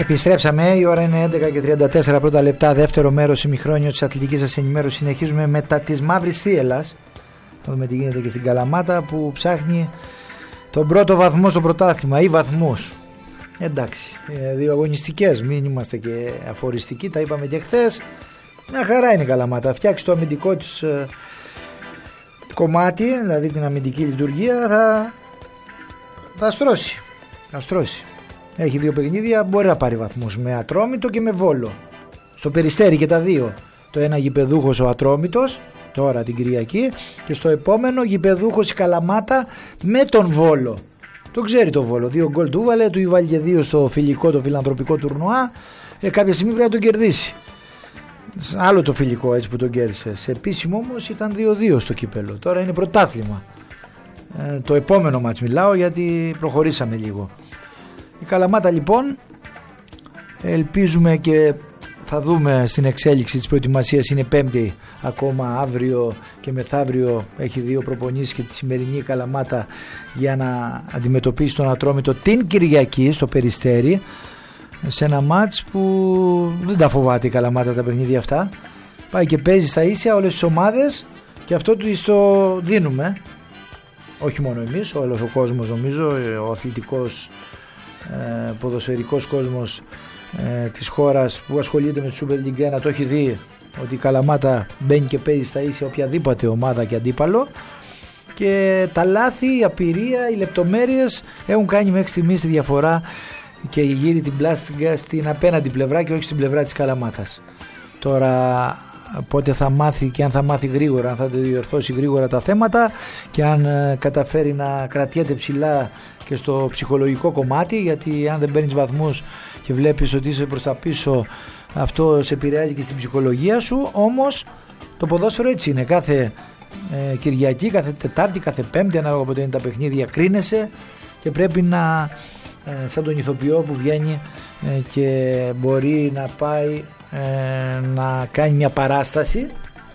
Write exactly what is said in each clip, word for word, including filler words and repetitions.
Επιστρέψαμε, η ώρα είναι έντεκα και τριάντα τέσσερα πρώτα λεπτά, δεύτερο μέρος ημιχρόνιο της αθλητικής σας ενημέρωσης. Συνεχίζουμε μετά της Μαύρης Θίελλας. Θα δούμε τι γίνεται και στην Καλαμάτα που ψάχνει τον πρώτο βαθμό στο πρωτάθλημα ή βαθμούς. Εντάξει, δύο αγωνιστικές, μην είμαστε και αφοριστικοί, τα είπαμε και χθες. Μια χαρά είναι η Καλαμάτα, φτιάξει το αμυντικό της ε, κομμάτι, δηλαδή την αμυντική λειτουργία, θα, θα στρώσει. Θα στρώσει. Έχει δύο παιχνίδια, μπορεί να πάρει βαθμούς με Ατρόμητο και με Βόλο. Στο Περιστέρι και τα δύο. Το ένα γηπεδούχος ο Ατρόμητος, τώρα την Κυριακή, και στο επόμενο γηπεδούχος η Καλαμάτα με τον Βόλο. Το ξέρει το Βόλο. Δύο γκολ του βάλε, του βάλει και δύο στο φιλικό, το φιλανθρωπικό τουρνουά. Ε, κάποια στιγμή πρέπει να τον κερδίσει. Άλλο το φιλικό έτσι που τον κέρδισε. Σε επίσημο όμως ήταν δύο δύο στο κύπελο. Τώρα είναι πρωτάθλημα. Ε, το επόμενο μάτς μιλάω γιατί προχωρήσαμε λίγο. Η Καλαμάτα λοιπόν, ελπίζουμε και θα δούμε στην εξέλιξη της προετοιμασίας, είναι Πέμπτη ακόμα, αύριο και μεθαύριο έχει δύο προπονήσεις και τη σημερινή Καλαμάτα για να αντιμετωπίσει τον Ατρόμητο την Κυριακή στο Περιστέρι, σε ένα μάτς που δεν τα φοβάται η Καλαμάτα τα παιχνίδια αυτά, πάει και παίζει στα ίσια όλες τις ομάδες και αυτό του το δίνουμε, όχι μόνο εμείς, όλος ο κόσμος νομίζω, ο αθλητικός ε, ποδοσφαιρικός κόσμος ε, της χώρας που ασχολείται με τη Super League ένα το έχει δει ότι η Καλαμάτα μπαίνει και παίζει στα ίσια οποιαδήποτε ομάδα και αντίπαλο, και τα λάθη, η απειρία, οι λεπτομέρειες έχουν κάνει μέχρι στιγμής τη διαφορά και γύρει την πλάστικα στην απέναντι πλευρά και όχι στην πλευρά της Καλαμάτας. Τώρα πότε θα μάθει και αν θα μάθει γρήγορα, αν θα διορθώσει γρήγορα τα θέματα και αν ε, καταφέρει να κρατιέται ψηλά και στο ψυχολογικό κομμάτι, γιατί αν δεν παίρνεις βαθμούς και βλέπεις ότι είσαι προς τα πίσω, αυτό σε επηρεάζει και στην ψυχολογία σου. Όμως το ποδόσφαιρο έτσι είναι, κάθε ε, Κυριακή, κάθε Τετάρτη, κάθε Πέμπτη, ανάλογα πότε είναι τα παιχνίδια, κρίνεσαι και πρέπει να ε, σαν τον ηθοποιό που βγαίνει ε, και μπορεί να πάει ε, να κάνει μια παράσταση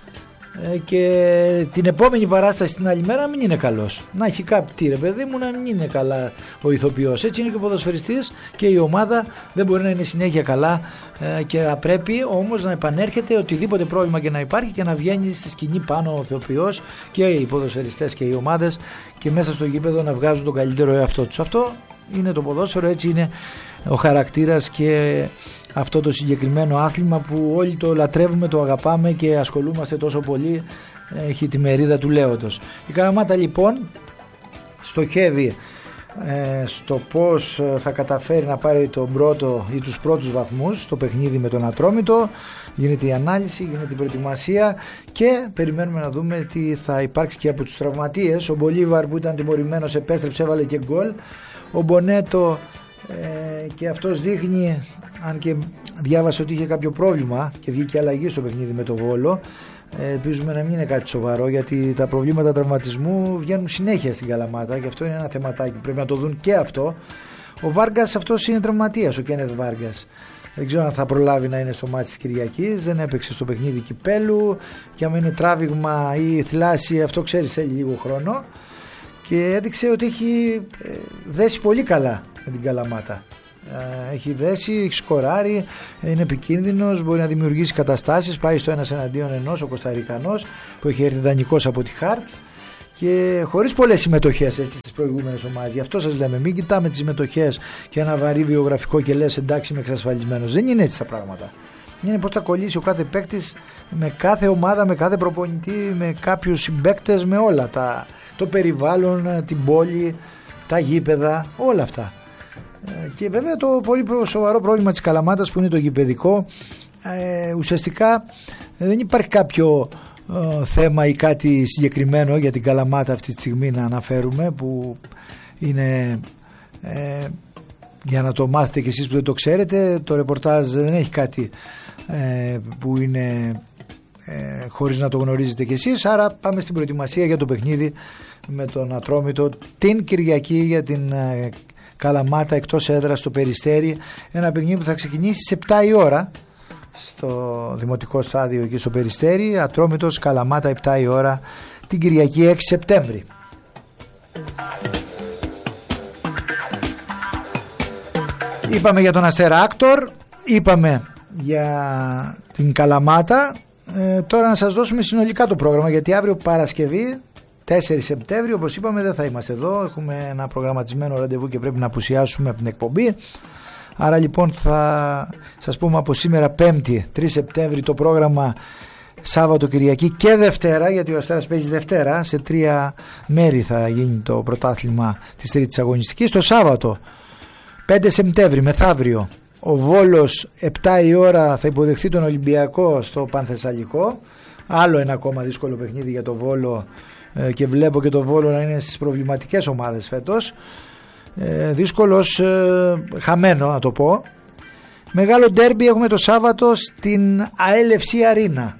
ε, και την επόμενη παράσταση την άλλη μέρα μην είναι καλός, να έχει κάτι ρε παιδί μου, να μην είναι καλά ο ηθοποιός. Έτσι είναι και ο ποδοσφαιριστής και η ομάδα δεν μπορεί να είναι συνέχεια καλά ε, και πρέπει όμως να επανέρχεται οτιδήποτε πρόβλημα και να υπάρχει και να βγαίνει στη σκηνή πάνω ο ηθοποιός και οι ποδοσφαιριστές και οι ομάδες και μέσα στο γήπεδο να βγάζουν τον καλύτερο εαυτό τους. Αυτό είναι το ποδόσφαιρο, έτσι είναι ο χαρακτήρας και αυτό το συγκεκριμένο άθλημα που όλοι το λατρεύουμε, το αγαπάμε και ασχολούμαστε τόσο πολύ, έχει τη μερίδα του λέοντος. Η Καλαμάτα λοιπόν στοχεύει ε, στο πως θα καταφέρει να πάρει τον πρώτο ή τους πρώτους βαθμούς στο παιχνίδι με τον Ατρόμητο. Γίνεται η ανάλυση, γίνεται η προετοιμασία και περιμένουμε να δούμε τι θα υπάρξει και από τους τραυματίες. Ο Μπολίβαρ που ήταν τιμωρημένος επέστρεψε, έβαλε και γκολ. Ο Μπονέτο ε, και αυτός δείχνει, αν και διάβασε ότι είχε κάποιο πρόβλημα και βγήκε αλλαγή στο παιχνίδι με το Βόλο, ε, ελπίζουμε να μην είναι κάτι σοβαρό, γιατί τα προβλήματα τραυματισμού βγαίνουν συνέχεια στην Καλαμάτα και αυτό είναι ένα θεματάκι, πρέπει να το δουν και αυτό. Ο Βάργκας αυτός είναι τραυματίας, ο Κένεθ Βάργκας. Δεν ξέρω αν θα προλάβει να είναι στο μάτι της Κυριακής, δεν έπαιξε στο παιχνίδι κυπέλου και αν είναι τράβηγμα ή θλάση, αυτό ξέρεις, θέλει λίγο χρόνο. Και έδειξε ότι έχει δέσει πολύ καλά με την Καλαμάτα. Έχει δέσει, έχει σκοράρει, είναι επικίνδυνος, μπορεί να δημιουργήσει καταστάσεις. Πάει στο ένας εναντίον ενός ο Κοσταρικανός που έχει έρθει δανεικός από τη Χάρτς και χωρίς πολλές συμμετοχές έτσι στις προηγούμενες ομάδες. Γι' αυτό σας λέμε, μην κοιτάμε τις συμμετοχές και ένα βαρύ βιογραφικό και λες εντάξει είμαι εξασφαλισμένος. Δεν είναι έτσι τα πράγματα. Είναι πως θα κολλήσει ο κάθε παίκτης με κάθε ομάδα, με κάθε προπονητή, με κάποιους συμπαίκτες, με όλα τα, το περιβάλλον, την πόλη, τα γήπεδα, όλα αυτά. Και βέβαια το πολύ σοβαρό πρόβλημα της Καλαμάτας που είναι το γηπεδικό, ε, ουσιαστικά δεν υπάρχει κάποιο ε, θέμα ή κάτι συγκεκριμένο για την Καλαμάτα αυτή τη στιγμή να αναφέρουμε, που είναι ε, για να το μάθετε και εσείς που δεν το ξέρετε, το ρεπορτάζ δεν έχει κάτι ε, που είναι ε, χωρίς να το γνωρίζετε κι εσείς. Άρα πάμε στην προετοιμασία για το παιχνίδι με τον Ατρόμητο την Κυριακή για την ε, Καλαμάτα εκτός έδρας στο Περιστέρι, ένα παιχνίδι που θα ξεκινήσει στις επτά η ώρα στο δημοτικό στάδιο εκεί στο Περιστέρι. Ατρόμητος Καλαμάτα επτά η ώρα την Κυριακή έξι Σεπτέμβρη. Είπαμε για τον Αστέρα Άκτορ, είπαμε για την Καλαμάτα. ε, Τώρα να σας δώσουμε συνολικά το πρόγραμμα, γιατί αύριο Παρασκευή τέσσερις Σεπτέμβρη, όπως είπαμε, δεν θα είμαστε εδώ. Έχουμε ένα προγραμματισμένο ραντεβού και πρέπει να απουσιάσουμε από την εκπομπή. Άρα λοιπόν θα σας πούμε από σήμερα Πέμπτη τρεις Σεπτέμβρη το πρόγραμμα, Σάββατο, Κυριακή και Δευτέρα, γιατί ο Αστέρας παίζει Δευτέρα. Σε τρία μέρη θα γίνει το πρωτάθλημα της τρίτης αγωνιστικής. Το Σάββατο πέντε Σεπτέμβρη, μεθαύριο, ο Βόλος επτά η ώρα θα υποδεχθεί τον Ολυμπιακό στο Πανθεσσαλικό. Άλλο ένα ακόμα δύσκολο παιχνίδι για το Βόλο, και βλέπω και το Βόλο να είναι στις προβληματικές ομάδες φέτος. ε, Δύσκολος, ε, χαμένο να το πω. Μεγάλο ντέρμπι έχουμε το Σάββατο στην ΑΕΚ Αρίνα,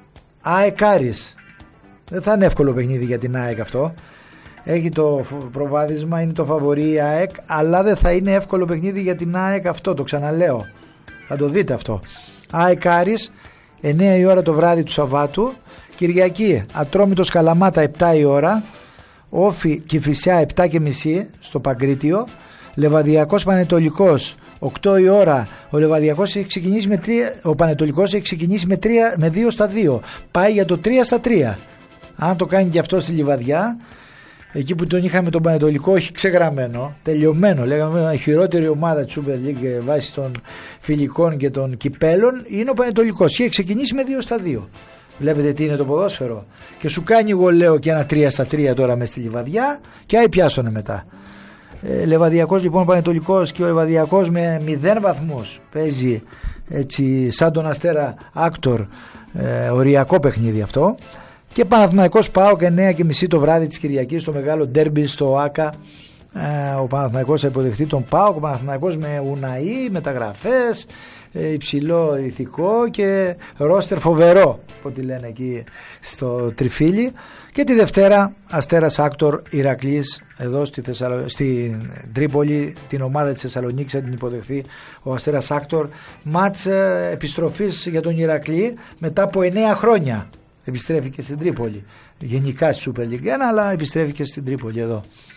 ΑΕΚ Άρης. Δεν θα είναι εύκολο παιχνίδι για την ΑΕΚ αυτό. Έχει το προβάδισμα, είναι το φαβορί η ΑΕΚ, αλλά δεν θα είναι εύκολο παιχνίδι για την ΑΕΚ αυτό, το ξαναλέω. Θα το δείτε αυτό. ΑΕΚ Άρης εννιά η ώρα το βράδυ του Σαββάτου. Κυριακή Ατρόμητος Καλαμάτα επτά η ώρα. Όφι Κηφισιά επτά και μισή στο Παγκρίτιο. Λεβαδιακός Πανετολικός οκτώ η ώρα. Ο Λεβαδιακός έχει ξεκινήσει με τρία, ο Πανετολικός έχει ξεκινήσει με, τρία, με δύο στα δύο. Πάει για το τρία στα τρία. Αν το κάνει και αυτό στη Λιβαδιά, εκεί που τον είχαμε τον Πανετολικό, όχι ξεγραμμένο, τελειωμένο. Λέγαμε η χειρότερη ομάδα της Super League βάσει των φιλικών και των κυπέλων είναι ο Πανετολικός. Και έχει ξεκινήσει με δύο στα δύο. Βλέπετε τι είναι το ποδόσφαιρο. Και σου κάνει, εγώ λέω, και ένα τρία στα τρία τώρα μες στη Λιβαδιά, και άι πιάσωνε μετά. Ε, Λεβαδιακός λοιπόν, Πανετολικός, και ο Λεβαδιακός με μηδέν βαθμούς παίζει έτσι σαν τον Αστέρα Άκτορ, ε, οριακό παιχνίδι αυτό. Και Παναθηναϊκός ΠΑΟΚ εννιά και μισή το βράδυ της Κυριακής στο μεγάλο ντέρμπι στο ΆΚΑ. Ε, ο Παναθηναϊκός θα υποδεχτεί τον ΠΑΟΚ. Ο Παναθηναϊκός με Ουναή, μεταγραφές, ε, υψηλό ηθικό και ρόστερ φοβερό, ό,τι λένε εκεί στο Τριφύλι. Και τη Δευτέρα Αστέρας Άκτορ Ηρακλής εδώ στη, Θεσσαλο... στη Τρίπολη, την ομάδα της Θεσσαλονίκης θα την υποδεχθεί ο Αστέρας Άκτορ. Μάτς ε, επιστροφής για τον Ηρακλή μετά από εννέα χρόνια. Επιστρέφει και στην Τρίπολη. Γενικά στη Super League ένα, αλλά επιστρέφει και στην Τρίπολη εδώ.